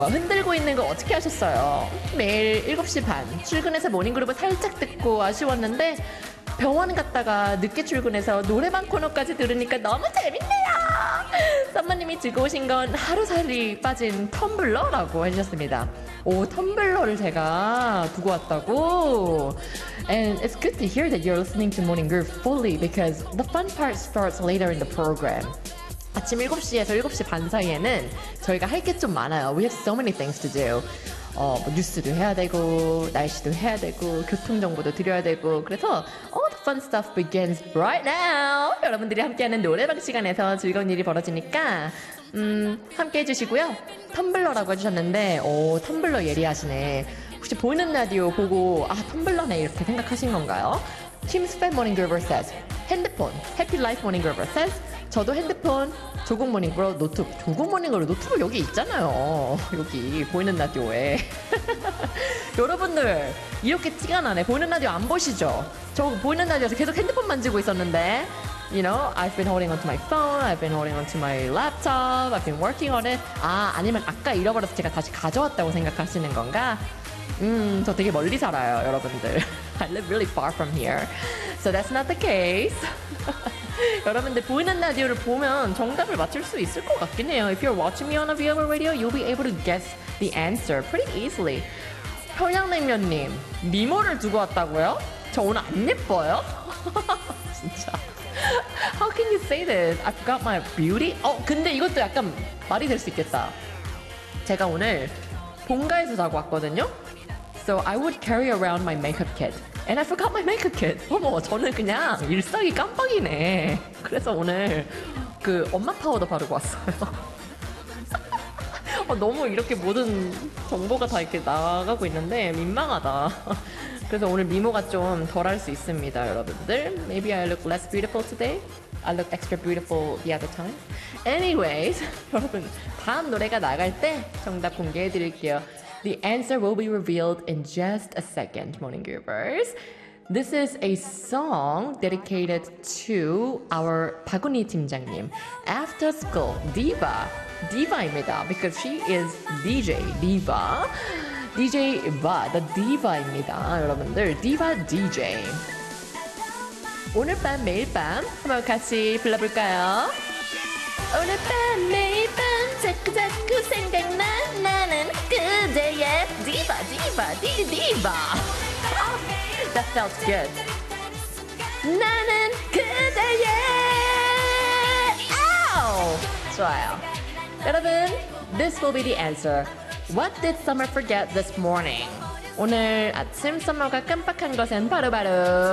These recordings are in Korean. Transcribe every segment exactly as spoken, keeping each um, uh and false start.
흔들고 있는 거 어떻게 하셨어요? 매일 일곱 시 반 출근해서 모닝그룹을 살짝 듣고 아쉬웠는데 병원 갔다가 늦게 출근해서 노래방 코너까지 들으니까 너무 재밌네요. 썸머님이 들고 오신 건 하루살이 빠진 텀블러라고 해주셨습니다. 오, 텀블러를 제가 두고 왔다고? And it's good to hear that you're listening to Morning Groove fully because the fun part starts later in the program. 아침 일곱 시에서 일곱 시 반 사이에는 저희가 할 게 좀 많아요. We have so many things to do. 어, 뭐 뉴스도 해야 되고, 날씨도 해야 되고, 교통정보도 드려야 되고, 그래서 all the fun stuff begins right now. 여러분들이 함께하는 노래방 시간에서 즐거운 일이 벌어지니까 음, 함께 해주시고요. 텀블러라고 해주셨는데, 오, 텀블러 예리하시네. 혹시 보이는 라디오 보고 아, 텀블러네 이렇게 생각하신 건가요? Kim's Fan Morning Groover says 핸드폰, Happy Life Morning Groover says 저도 핸드폰, 조국 모닝그룹 노트북, 조국 모닝그룹 노트북 여기 있잖아요. 여기 보이는 라디오에. 여러분들 이렇게 티가 나네. 보이는 라디오 안 보시죠? 저 보이는 라디오에서 계속 핸드폰 만지고 있었는데 You know, I've been holding onto my phone, I've been holding onto my laptop, I've been working on it. 아, 아니면 아까 잃어버려서 제가 다시 가져왔다고 생각하시는 건가? 음, 저 되게 멀리 살아요, 여러분들. I live really far from here. So that's not the case. 여러분들 보이는 라디오를 보면 정답을 맞출 수 있을 것 같긴 해요. If you're watching me on a V R radio, you'll be able to guess the answer pretty easily. 평양냉면님, 미모를 두고 왔다고요? 저 오늘 안 예뻐요? 진짜. How can you say this? I forgot my beauty? 어, 근데 이것도 약간 말이 될 수 있겠다. 제가 오늘 본가에서 자고 왔거든요? So I would carry around my makeup kit. And I forgot my makeup kit. 어머, 저는 그냥 일상이 깜빡이네. 그래서 오늘 그 엄마 파우더 바르고 왔어요. 어, 너무 이렇게 모든 정보가 다 이렇게 나가고 있는데 민망하다. 그래서 오늘 미모가 좀 덜 할 수 있습니다, 여러분들. Maybe I look less beautiful today. I look extra beautiful the other time. Anyways, 여러분 다음 노래가 나갈 때 정답 공개해 드릴게요. The answer will be revealed in just a second, Morning Groovers. This is a song dedicated to our 박은희 팀장님. After School Diva. Diva입니다. Because she is 디제이 Diva. 디제이 바, the Diva입니다. 여러분들, Diva 디제이. 오늘 밤 매일 밤 한번 같이 불러볼까요? 오늘 밤 매일 밤 자꾸 자꾸 생각나 나는 그대의 디바 디바 디 디바. Oh, that felt good. 나는 그대의 아우 좋아요. 여러분, this will be the answer. What did Summer forget this morning? 오늘 아침 썸머가 깜빡한 것은 바로바로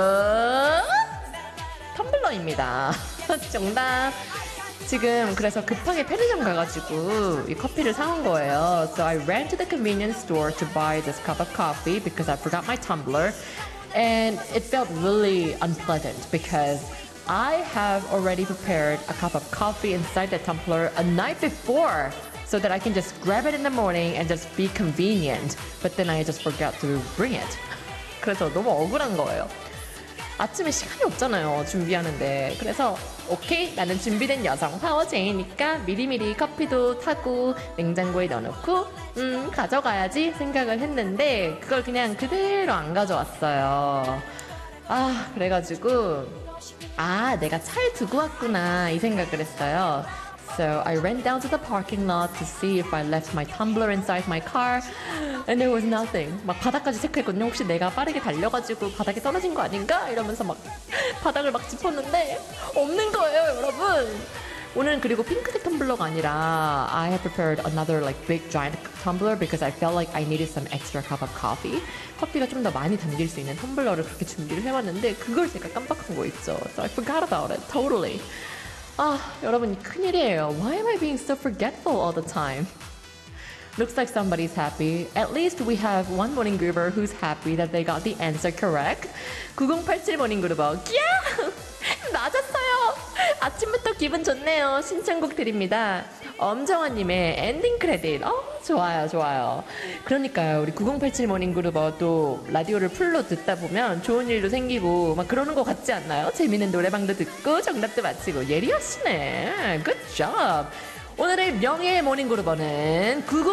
텀블러입니다. 정답. 지금 그래서 급하게 편의점 가가지고 이 커피를 사온 거예요. So I ran to the convenience store to buy this cup of coffee because I forgot my tumbler. And it felt really unpleasant because I have already prepared a cup of coffee inside the tumbler a night before so that I can just grab it in the morning and just be convenient. But then I just forgot to bring it. 그래서 너무 억울한 거예요. 아침에 시간이 없잖아요, 준비하는데. 그래서 오케이, 나는 준비된 여성 파워제이니까 미리미리 커피도 타고 냉장고에 넣어놓고 음 가져가야지 생각을 했는데 그걸 그냥 그대로 안 가져왔어요. 아, 그래가지고 아, 내가 차에 두고 왔구나 이 생각을 했어요. So I ran down to the parking lot to see if I left my tumbler inside my car, and there was nothing. 막 바닥까지 체크했거든요. 혹시 내가 빠르게 달려가지고 바닥에 떨어진 거 아닌가? 이러면서 막 바닥을 막 짚었는데 없는 거예요, 여러분. 오늘은 그리고 핑크색 텀블러가 아니라 I have prepared another like big giant tumbler because I felt like I needed some extra cup of coffee. 커피가 좀 더 많이 담길 수 있는 텀블러를 그렇게 준비를 해왔는데 그걸 제가 깜빡한 거 있죠. So I forgot about it totally. 아, 여러분 큰일이에요. Why am I being so forgetful all the time? Looks like somebody's happy. At least we have one morning groover who's happy that they got the answer correct. 구공팔칠 morning groover. 야! 맞았어요. 아침부터 기분 좋네요. 신청곡 드립니다. 엄정화님의 엔딩 크레딧. 어, 좋아요, 좋아요. 그러니까요, 우리 구공팔칠 morning groover 또 라디오를 풀로 듣다 보면 좋은 일도 생기고 막 그러는 것 같지 않나요? 재밌는 노래방도 듣고 정답도 맞히고 예리하시네. Good job. 오늘의 명예의 모닝 그루버는